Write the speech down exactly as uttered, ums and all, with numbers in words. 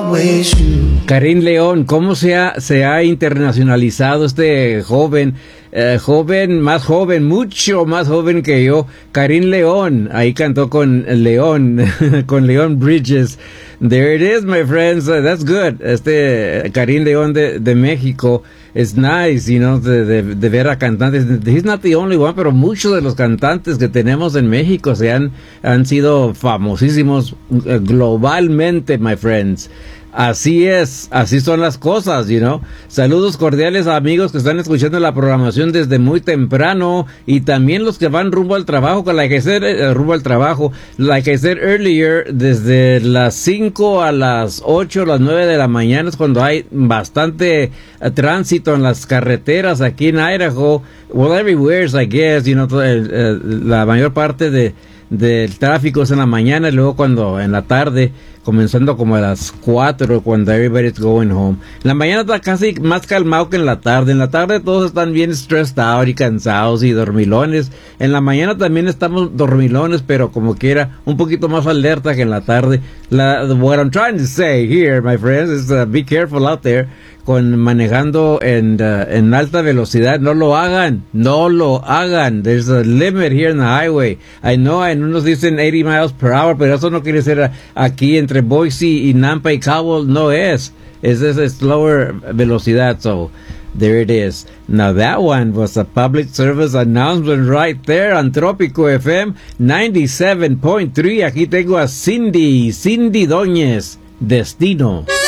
always you. Karim León, ¿cómo se ha, se ha internacionalizado este joven, eh, joven, más joven, mucho más joven que yo? Karim León, ahí cantó con León, con León Bridges. There it is, my friends. Uh, that's good. Este Karim León de, de México. It's nice, you know, de, de, de ver a cantantes. He's not the only one, pero muchos de los cantantes que tenemos en México se han, han sido famosísimos uh, globalmente, my friends. Así es, así son las cosas, you know. Saludos cordiales a amigos que están escuchando la programación desde muy temprano y también los que van rumbo al trabajo, like I said, uh, rumbo al trabajo, like I said earlier, desde las cinco a las ocho, las nueve de la mañana es cuando hay bastante uh, tránsito en las carreteras aquí en Idaho, well, everywhere, I guess, you know, el, el, la mayor parte de del tráfico es en la mañana y luego cuando en la tarde, comenzando como a las cuatro, cuando everybody's going home. En la mañana está casi más calmado que en la tarde. En la tarde todos están bien stressed out y cansados y dormilones. En la mañana también estamos dormilones, pero como quiera, un poquito más alerta que en la tarde. La, what I'm trying to say here, my friends, is uh, be careful out there. Con manejando en, uh, en alta velocidad, no lo hagan, no lo hagan. There's a limit here in the highway. I know, en unos dicen eighty miles per hour, pero eso no quiere ser aquí entre Boise y Nampa y Cabo, no es. Es esa slower velocidad, so there it is. Now that one was a public service announcement right there on Trópico F M ninety-seven point three. Aquí tengo a Cindy, Cindy Doñez, Destino.